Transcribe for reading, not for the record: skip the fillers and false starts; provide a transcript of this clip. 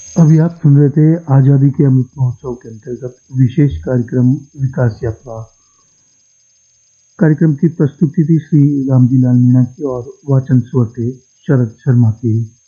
अभी आप सुन रहे थे आज़ादी के अमृत महोत्सव के अंतर्गत विशेष कार्यक्रम विकास यात्रा। कार्यक्रम की प्रस्तुति थी श्री रामजी लाल मीणा की और वाचन स्वर थे शरद शर्मा की।